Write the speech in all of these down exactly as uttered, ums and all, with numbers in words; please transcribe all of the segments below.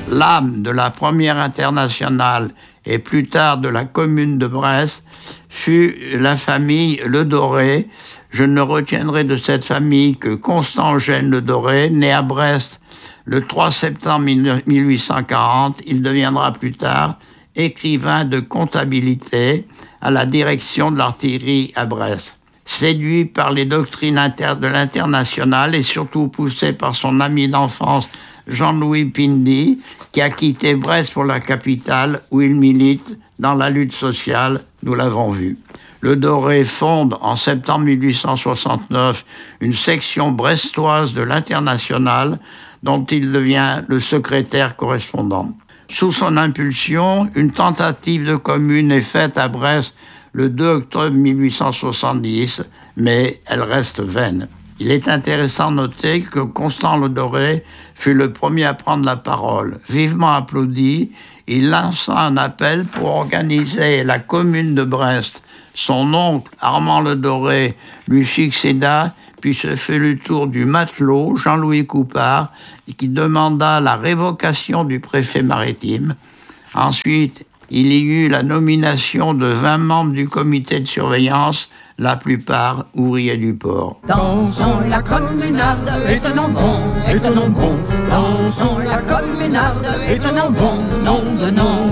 L'âme de la première internationale et plus tard de la commune de Brest fut la famille Le Doré. Je ne retiendrai de cette famille que Constant Eugène Le Doré, né à Brest le trois septembre mille huit cent quarante. Il deviendra plus tard écrivain de comptabilité à la direction de l'artillerie à Brest. Séduit par les doctrines inter- de l'internationale et surtout poussé par son ami d'enfance Jean-Louis Pindy, qui a quitté Brest pour la capitale où il milite dans la lutte sociale, nous l'avons vu. Le Doré fonde en septembre mille huit cent soixante-neuf une section brestoise de l'Internationale dont il devient le secrétaire correspondant. Sous son impulsion, une tentative de commune est faite à Brest le deux octobre mille huit cent soixante-dix, mais elle reste vaine. Il est intéressant de noter que Constant Le Doré fut le premier à prendre la parole. Vivement applaudi, il lança un appel pour organiser la commune de Brest. Son oncle, Armand Le Doré, lui succéda, puis ce fut le tour du matelot, Jean-Louis Coupard, qui demanda la révocation du préfet maritime. Ensuite, il y eut la nomination de vingt membres du comité de surveillance, la plupart ouvriers du port. Dansons la communarde, étonnant bon, étonnant bon. Dansons la communarde, étonnant bon, nom de nom.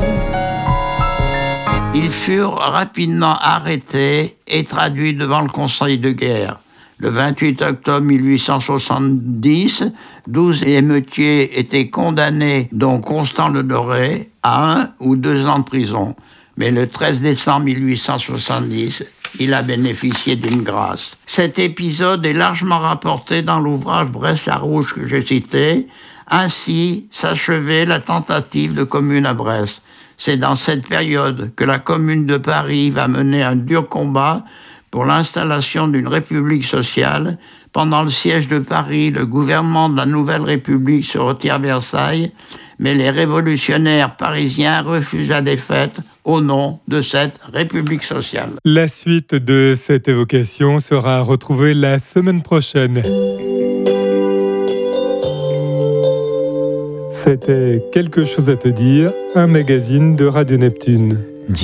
Ils furent rapidement arrêtés et traduits devant le Conseil de guerre. Le vingt-huit octobre mille huit cent soixante-dix, douze émeutiers étaient condamnés, dont Constant Le Doré, à un ou deux ans de prison. Mais le treize décembre mille huit cent soixante-dix, il a bénéficié d'une grâce. Cet épisode est largement rapporté dans l'ouvrage Brest-la-Rouge que j'ai cité. Ainsi s'achevait la tentative de commune à Brest. C'est dans cette période que la Commune de Paris va mener un dur combat pour l'installation d'une république sociale. Pendant le siège de Paris, le gouvernement de la Nouvelle République se retire à Versailles, mais les révolutionnaires parisiens refusent la défaite au nom de cette république sociale. La suite de cette évocation sera retrouvée la semaine prochaine. C'était Quelque chose à te dire, un magazine de Radio Neptune.